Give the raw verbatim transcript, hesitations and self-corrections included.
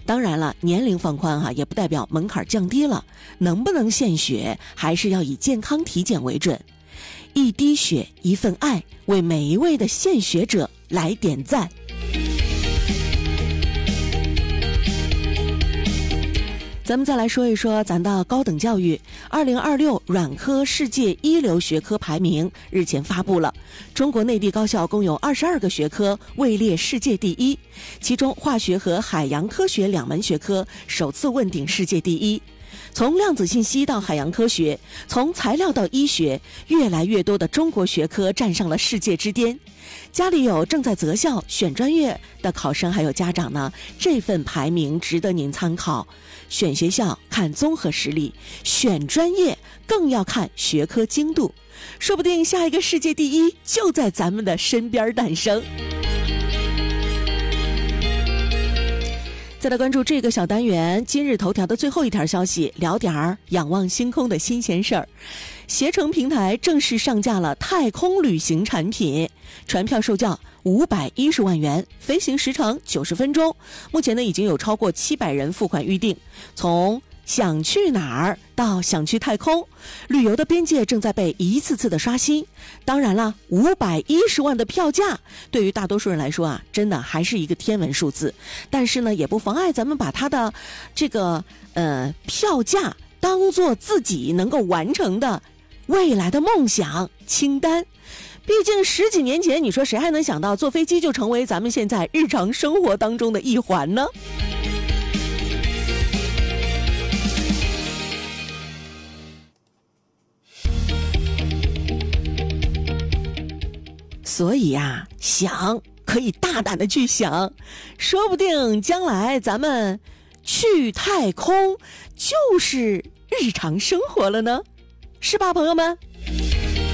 当然了，年龄放宽哈、啊，也不代表门槛降低了，能不能献血还是要以健康体检为准。一滴血一份爱，为每一位的献血者来点赞。咱们再来说一说咱的高等教育。二零二六软科世界一流学科排名日前发布了，中国内地高校共有二十二个学科位列世界第一，其中化学和海洋科学两门学科首次问鼎世界第一。从量子信息到海洋科学，从材料到医学，越来越多的中国学科站上了世界之巅。家里有正在择校选专业的考生还有家长呢，这份排名值得您参考。选学校看综合实力，选专业更要看学科精度，说不定下一个世界第一就在咱们的身边诞生。再来关注这个小单元今日头条的最后一条消息，聊点儿仰望星空的新鲜事儿。携程平台正式上架了太空旅行产品，船票售价五百一十万元，飞行时长九十分钟。目前呢，已经有超过七百人付款预定。从想去哪儿到想去太空，旅游的边界正在被一次次的刷新。当然了，五百一十万的票价对于大多数人来说啊，真的还是一个天文数字。但是呢，也不妨碍咱们把它的这个呃票价当做自己能够完成的未来的梦想清单。毕竟十几年前，你说谁还能想到坐飞机就成为咱们现在日常生活当中的一环呢？所以啊，想可以大胆的去想，说不定将来咱们去太空就是日常生活了呢，是吧，朋友们？